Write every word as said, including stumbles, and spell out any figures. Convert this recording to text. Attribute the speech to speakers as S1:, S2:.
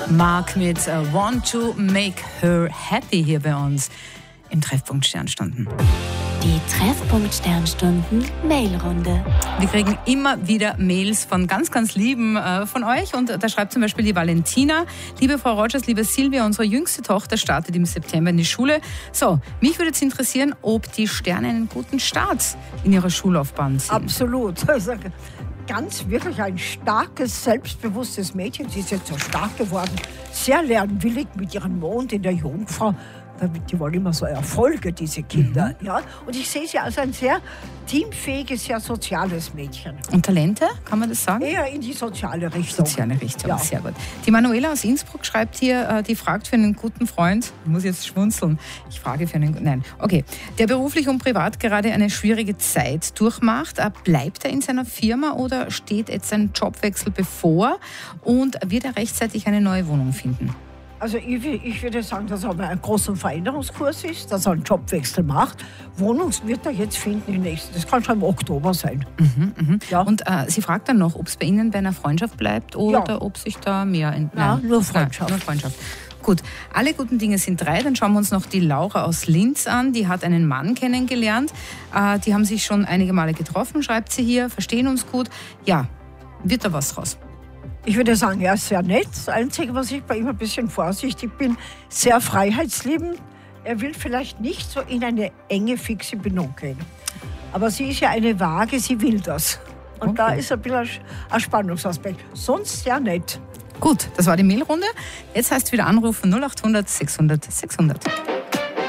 S1: Mark mit uh, Want to Make Her Happy hier bei uns im Treffpunkt Sternstunden.
S2: Die Treffpunkt Sternstunden Mailrunde.
S1: Wir kriegen immer wieder Mails von ganz, ganz Lieben äh, von euch. Und da schreibt zum Beispiel die Valentina: Liebe Frau Rogers, liebe Silvia, unsere jüngste Tochter startet im September in die Schule. So, mich würde jetzt interessieren, ob die Sterne einen guten Start in ihrer Schullaufbahn sind.
S3: Absolut. Also, ganz wirklich ein starkes, selbstbewusstes Mädchen. Sie ist jetzt so stark geworden, sehr lernwillig mit ihrem Mond in der Jungfrau. Die wollen immer so Erfolge, diese Kinder. Mhm. Ja? Und ich sehe sie als ein sehr teamfähiges, sehr soziales Mädchen.
S1: Und Talente, kann man das sagen?
S3: Eher in die soziale Richtung.
S1: Soziale Richtung,
S3: ja.
S1: Sehr gut. Die Manuela aus Innsbruck schreibt hier, die fragt für einen guten Freund, ich muss jetzt schmunzeln, ich frage für einen, nein, okay, der beruflich und privat gerade eine schwierige Zeit durchmacht. Bleibt er in seiner Firma oder steht jetzt ein Jobwechsel bevor und wird er rechtzeitig eine neue Wohnung finden?
S3: Also ich, ich würde sagen, dass er einen großen Veränderungskurs ist, dass er einen Jobwechsel macht. Wohnung wird er jetzt finden im nächsten, das kann schon im Oktober sein.
S1: Mhm, mhm. Ja. Und äh, sie fragt dann noch, ob es bei Ihnen bei einer Freundschaft bleibt oder ja. ob sich da mehr... In,
S3: nein, ja, nur Freundschaft.
S1: Nein, nur Freundschaft. Gut, alle guten Dinge sind drei. Dann schauen wir uns noch die Laura aus Linz an. Die hat einen Mann kennengelernt. Äh, die haben sich schon einige Male getroffen, schreibt sie hier, verstehen uns gut. Ja, wird da was draus?
S3: Ich würde sagen, er ist sehr nett. Das Einzige, was ich bei ihm ein bisschen vorsichtig bin, sehr freiheitsliebend. Er will vielleicht nicht so in eine enge, fixe Bindung gehen. Aber sie ist ja eine Waage, sie will das. Und okay. Da ist ein bisschen ein Spannungsaspekt. Sonst sehr nett.
S1: Gut, das war die Mailrunde. Jetzt heißt es wieder anrufen null acht hundert sechshundert sechshundert.